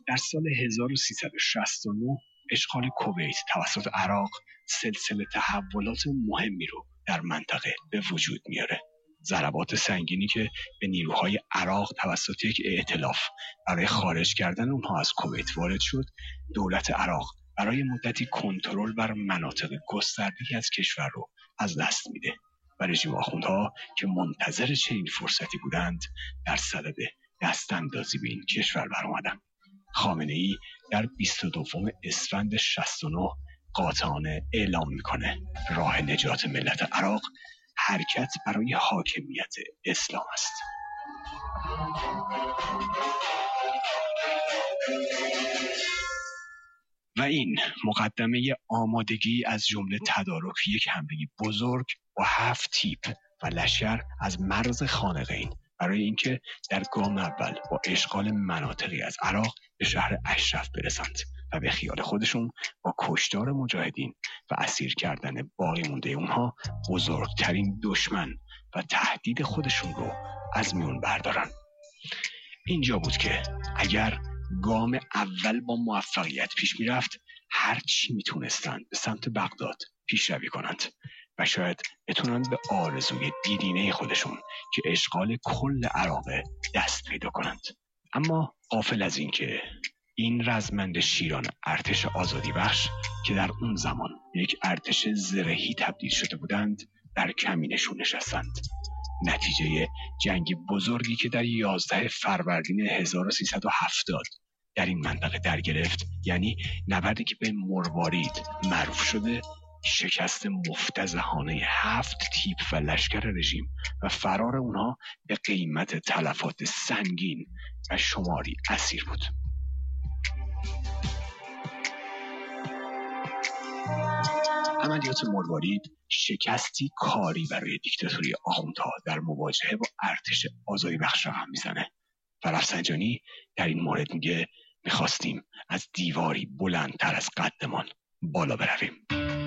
در سال 1369 اشغال کویت توسط عراق سلسله تحولات مهمی رو در منطقه به وجود میاره. ضربات سنگینی که به نیروهای عراق توسط یک ائتلاف برای خارج کردن اونها از کویت وارد شد، دولت عراق برای مدتی کنترل بر مناطق گسترده‌ای از کشور رو از دست میده و رژیم آخوندها که منتظر چنین فرصتی بودند در صدد دستاندازی به این کشور برآمدند. خامنه‌ای در 22 اسفند 69 قاطعانه اعلام میکنه راه نجات ملت عراق حرکت برای حاکمیت اسلام است. و این مقدمه آمادگی از جمله تدارک یک حمله بزرگ با 7 تیپ و لشکر از مرز خانقین برای اینکه در گام اول با اشغال مناطقی از عراق به شهر اشرف برسند و به خیال خودشون با کشتار مجاهدین و اسیر کردن باقی مونده اونها بزرگترین دشمن و تهدید خودشون رو از میون بردارن. اینجا بود که اگر گام اول با موفقیت پیش میرفت، هر چی میتونستند به سمت بغداد پیشروی کنند و شاید بتونند به آرزوی دیرینه خودشون که اشغال کل عراق دست پیدا کنند. اما غافل از این که این رزمند شیران ارتش آزادی بخش که در اون زمان یک ارتش زرهی تبدیل شده بودند در کمینشون نشستند. نتیجه جنگ بزرگی که در 11 فروردین 1370 در این منطقه در گرفت، یعنی نبردی که به مروارید معروف شده، شکست مفتضحانه 7 تیپ و لشکر رژیم و فرار اونها به قیمت تلفات سنگین و شماری اسیر بود. عملیات مروارید شکستی کاری برای دیکتاتوری آخوندها در مواجهه با ارتش آزادی بخش رقم میزنه و رفسنجانی در این مورد میگه میخواستیم از دیواری بلندتر از قدمان بالا برویم.